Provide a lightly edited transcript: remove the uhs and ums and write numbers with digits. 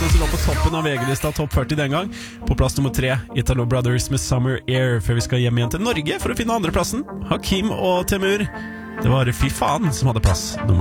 låtene som lå på toppen av VG-lista Topp 40 den gang. På plass nummer 3, Italo Brothers med Summer Air, før vi skal hjem igjen til Norge for å finne andreplassen. Hakim og Temur. Det var Fy faen som hadde plass nummer